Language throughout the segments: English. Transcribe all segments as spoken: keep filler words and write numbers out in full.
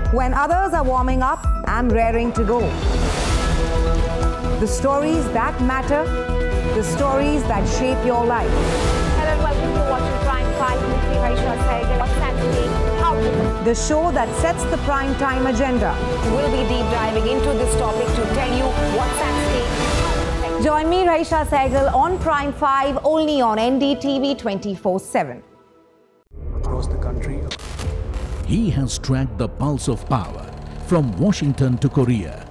When others are warming up, I'm raring to go. The stories that matter, the stories that shape your life. Hello and welcome to Watching Prime five with me, Raisha Sehgal. What's happening? How? The show that sets the prime time agenda. We'll be deep diving into this topic to tell you what's at stake. Join me, Raisha Sehgal, on Prime five, only on N D T V twenty-four seven. Across the country. He has tracked the pulse of power from Washington to Korea.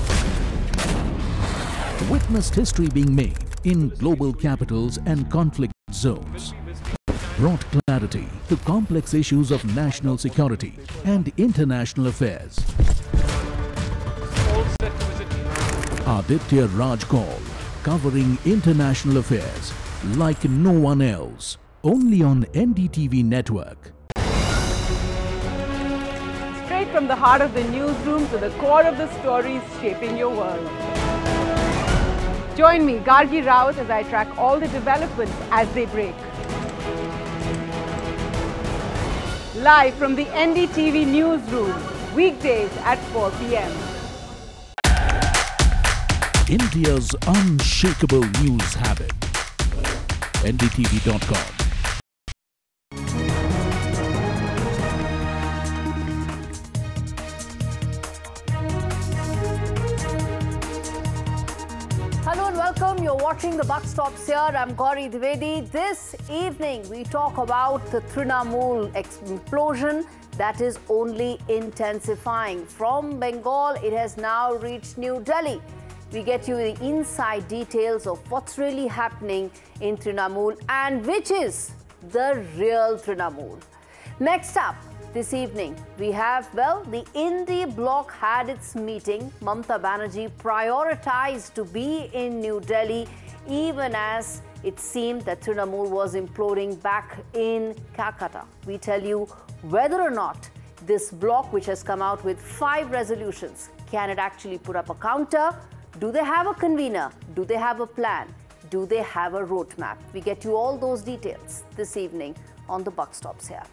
Witnessed history being made in global capitals and conflict zones. Brought clarity to complex issues of national security and international affairs. Aditya Raj Kaul, covering international affairs like no one else, only on N D T V network. Straight from the heart of the newsroom to the core of the stories shaping your world. Join me, Gargi Raut, as I track all the developments as they break. Live from the N D T V newsroom, weekdays at four p m India's unshakable news habit. N D T V dot com. Hello and welcome. You're watching The Buck Stops Here. I'm Gauri Dwivedi. This evening, we talk about the Trinamool explosion that is only intensifying. From Bengal, it has now reached New Delhi. We get you the inside details of what's really happening in Trinamool and which is the real Trinamool. Next up, this evening, we have, well, the Indy bloc had its meeting. Mamata Banerjee prioritized to be in New Delhi, even as it seemed that Trinamool was imploding back in Calcutta. We tell you whether or not this bloc, which has come out with five resolutions, can it actually put up a counter? Do they have a convener? Do they have a plan? Do they have a roadmap? We get you all those details this evening on The Buck Stops Here.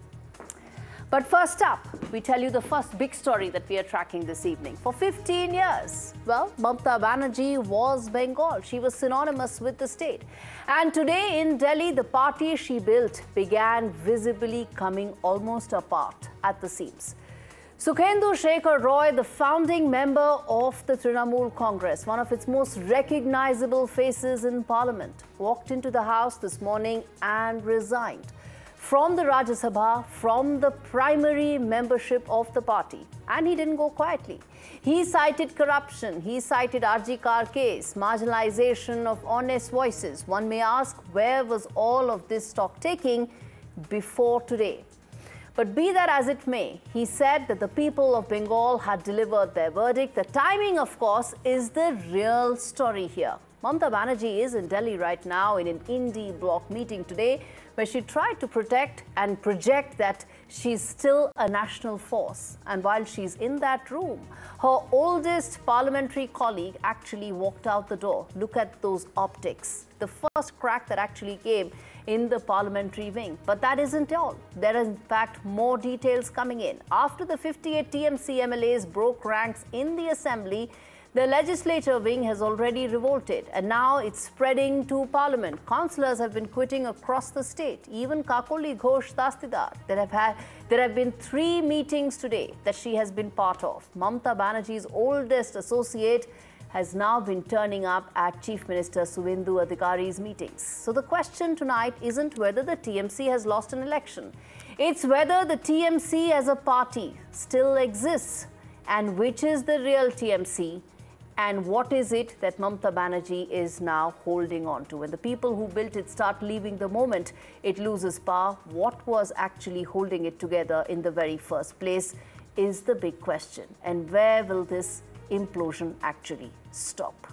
But first up, we tell you the first big story that we are tracking this evening. For fifteen years, well, Mamata Banerjee was Bengal. She was synonymous with the state. And today in Delhi, the party she built began visibly coming almost apart at the seams. Sukhendu Shekhar Roy, the founding member of the Trinamool Congress, one of its most recognizable faces in parliament, walked into the house this morning and resigned from the Rajya Sabha, from the primary membership of the party. And he didn't go quietly. He cited corruption, he cited R G Kar case, marginalization of honest voices. One may ask, where was all of this stock taking before today? But be that as it may, he said that the people of Bengal had delivered their verdict. The timing, of course, is the real story here. Mamata Banerjee is in Delhi right now in an Indy bloc meeting today, where she tried to protect and project that she's still a national force. And while she's in that room, her oldest parliamentary colleague actually walked out the door. Look at those optics. The first crack that actually came in the parliamentary wing. But that isn't all. There are in fact more details coming in. After the fifty-eight T M C M L As broke ranks in the assembly, the legislature wing has already revolted, and now it's spreading to parliament. Councillors have been quitting across the state. Even Kakoli Ghosh Dastidar. There have had, there have been three meetings today that she has been part of. Mamata Banerjee's oldest associate has now been turning up at Chief Minister Suvendu Adhikari's meetings. So the question tonight isn't whether the T M C has lost an election. It's whether the T M C as a party still exists, and which is the real T M C. And what is it that Mamata Banerjee is now holding on to? When the people who built it start leaving the moment it loses power, what was actually holding it together in the very first place is the big question. And where will this implosion actually stop?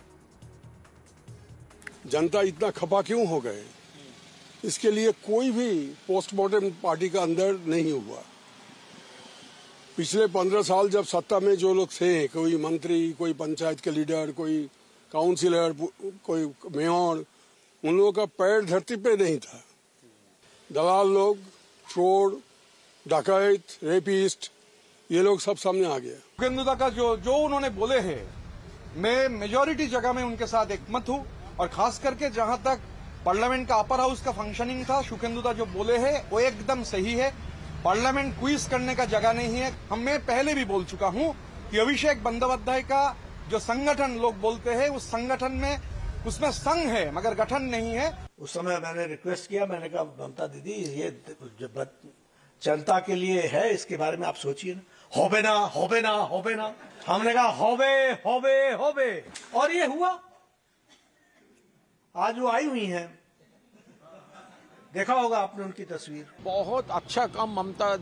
जनता इतना खपा क्यों हो गए? इसके लिए कोई भी postmortem party का अंदर नहीं हुआ। पिछले पंद्रह साल जब सत्ता में जो लोग थे, कोई मंत्री, कोई पंचायत के लीडर, कोई काउंसिलर, कोई मेयर, उन लोगों का पैर धरती पे नहीं था। दलाल लोग, चोर, डकैत, रेपिस्ट, ये लोग सब सामने आ गया। सुखेंदुदा का जो जो उन्होंने बोले हैं, मैं मेजॉरिटी जगह में उनके साथ एकमत हूं, और खास करके जहां तक पार्लियामेंट का अपर हाउस का फंक्शनिंग था, सुखेंदुदा जो बोले हैं वो एकदम सही है। पार्लियामेंट क्विज करने का जगह नहीं है। हम मैं पहले भी बोल चुका हूं कि अभिषेक बंदोपाध्याय का जो संगठन लोग बोलते हैं, उस संगठन में उसमें संघ है मगर गठन नहीं है। उस समय मैंने रिक्वेस्ट किया, मैंने कहा ममता दीदी ये जनता के लिए है, इसके बारे में आप सोचिए ना, होबे ना होबे ना होबे ना। हमने कहा होबे होबे होबे, और ये हुआ। आज वो आई हुई हैं, देखा होगा आपने उनकी तस्वीर। बहुत अच्छा काम ममता